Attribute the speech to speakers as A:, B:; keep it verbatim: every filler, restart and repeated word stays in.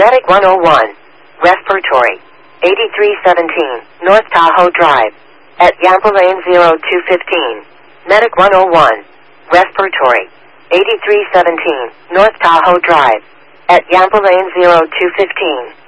A: Medic one oh one, Respiratory, eighty-three seventeen, North Tahoe Drive, at Yampa Lane zero two fifteen. Medic one oh one, Respiratory, eighty-three seventeen, North Tahoe Drive, at Yampa Lane zero two fifteen.